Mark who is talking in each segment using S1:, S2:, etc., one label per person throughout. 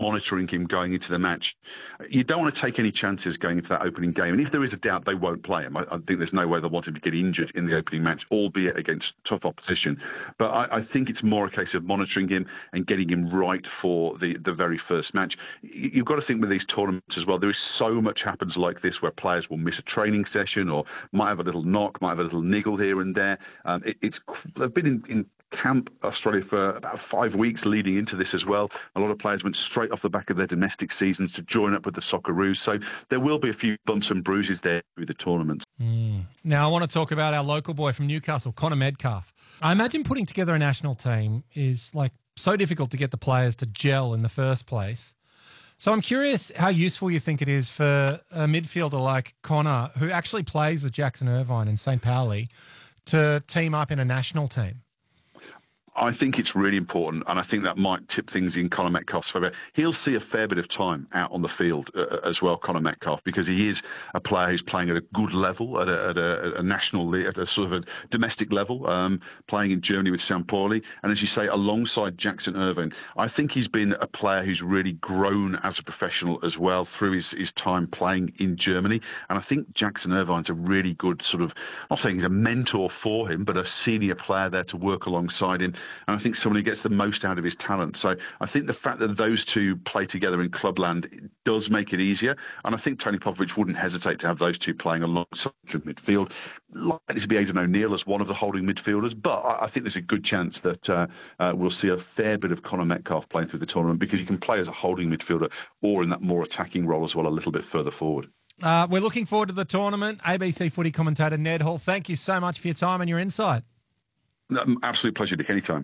S1: monitoring him going into the match. You don't want to take any chances going into that opening game. And if there is a doubt, they won't play him. I think there's no way they'll want him to get injured in the opening match, albeit against tough opposition. But I think it's more a case of monitoring him and getting him right for the very first match. You've got to think with these tournaments as well, there is so much happens like this where players will miss a training session or might have a little knock, might have a little niggle here and there. They've been in camp Australia for about 5 weeks leading into this as well. A lot of players went straight off the back of their domestic seasons to join up with the Socceroos. So there will be a few bumps and bruises there through the tournaments.
S2: Now I want to talk about our local boy from Newcastle, Connor Metcalfe. I imagine putting together a national team is so difficult to get the players to gel in the first place. So I'm curious how useful you think it is for a midfielder like Connor, who actually plays with Jackson Irvine and St. Pauli, to team up in a national team.
S1: I think it's really important, and I think that might tip things in Connor Metcalfe's favour. He'll see a fair bit of time out on the field as well, Connor Metcalfe, because he is a player who's playing at a good level, at a national, at a sort of a domestic level, playing in Germany with St. Pauli, and as you say, alongside Jackson Irvine. I think he's been a player who's really grown as a professional as well through his time playing in Germany, and I think Jackson Irvine's a really good sort of, I'm not saying he's a mentor for him, but a senior player there to work alongside him. And I think someone who gets the most out of his talent. So I think the fact that those two play together in clubland does make it easier. And I think Tony Popovich wouldn't hesitate to have those two playing alongside the midfield. Likely to be Aidan O'Neill as one of the holding midfielders. But I think there's a good chance that we'll see a fair bit of Connor Metcalfe playing through the tournament, because he can play as a holding midfielder or in that more attacking role as well, a little bit further forward.
S2: We're looking forward to the tournament. ABC footy commentator Ned Hall, thank you so much for your time and your insight.
S1: Absolute pleasure, Dick. Anytime.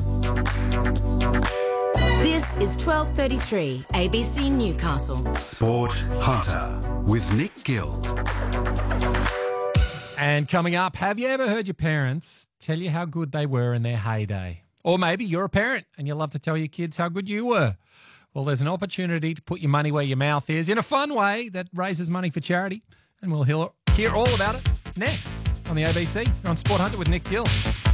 S3: This is 12:33 ABC Newcastle.
S4: Sport Hunter with Nick Gill.
S2: And coming up, have you ever heard your parents tell you how good they were in their heyday? Or maybe you're a parent and you love to tell your kids how good you were. Well, there's an opportunity to put your money where your mouth is in a fun way that raises money for charity. And we'll hear all about it next on the ABC. You're on Sport Hunter with Nick Gill.